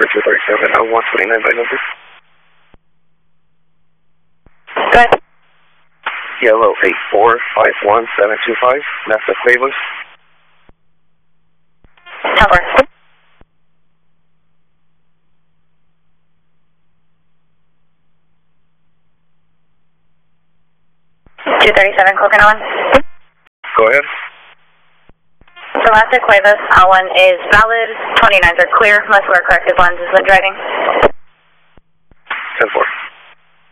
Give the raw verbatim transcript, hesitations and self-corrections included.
two thirty-seven, oh one twenty-nine by number. Go ahead. Yellow eight four five one seven two five, Mesa Cuevas. Cover. two thirty-seven, Coconut one. Go ahead. So Mesa Cuevas, L one is valid, twenty-nines are clear, unless we're corrected lenses when driving. ten four.